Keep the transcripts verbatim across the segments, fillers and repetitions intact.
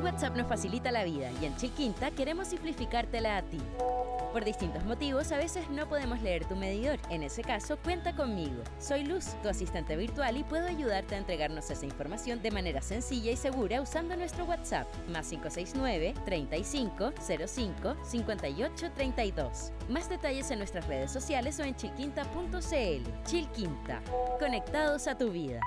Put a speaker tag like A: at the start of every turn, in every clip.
A: WhatsApp nos facilita la vida y en Chilquinta queremos simplificártela a ti. Por distintos motivos, a veces no podemos leer tu medidor. En ese caso, cuenta conmigo. Soy Luz, tu asistente virtual, y puedo ayudarte a entregarnos esa información de manera sencilla y segura usando nuestro WhatsApp, más cinco seis nueve, treinta y cinco, cero cinco, cincuenta y ocho, treinta y dos. Más detalles en nuestras redes sociales o en chilquinta punto c l. Chilquinta, conectados a tu vida.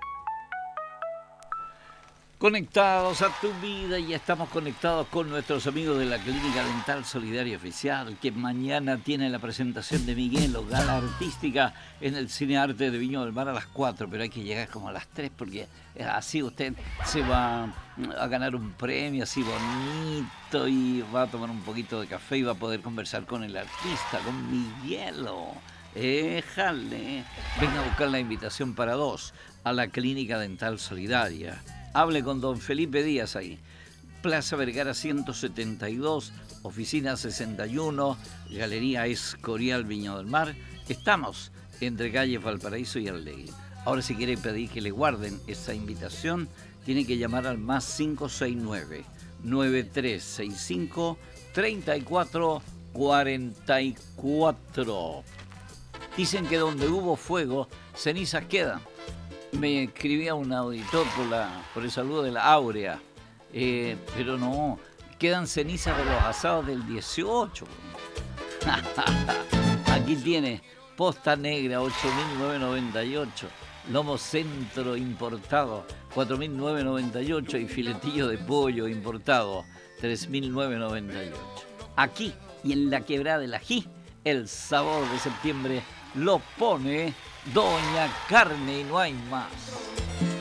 B: Conectados a tu vida, y estamos conectados con nuestros amigos de la Clínica Dental Solidaria Oficial, que mañana tiene la presentación de Miguelo, gala artística en el Cine Arte de Viña del Mar a las cuatro, pero hay que llegar como a las tres porque así usted se va a ganar un premio así bonito y va a tomar un poquito de café y va a poder conversar con el artista, con Miguelo. Éjale, venga a buscar la invitación para dos a la Clínica Dental Solidaria. Hable con don Felipe Díaz ahí. Plaza Vergara ciento setenta y dos, oficina sesenta y uno, Galería Escorial, Viña del Mar. Estamos entre calle Valparaíso y Arlegui. Ahora, si quiere pedir que le guarden esa invitación, tiene que llamar al más cinco seis nueve, nueve tres seis cinco, tres cuatro cuatro cuatro. Dicen que donde hubo fuego, cenizas quedan. Me escribía un auditor por, la, por el saludo de la Áurea, eh, pero no, quedan cenizas de los asados del dieciocho. Aquí tiene posta negra ocho mil novecientos noventa y ocho, lomo centro importado cuatro mil novecientos noventa y ocho y filetillo de pollo importado tres mil novecientos noventa y ocho. Aquí y en la Quebrada del Ají, el sabor de septiembre lo pone Doña Carne y no hay más.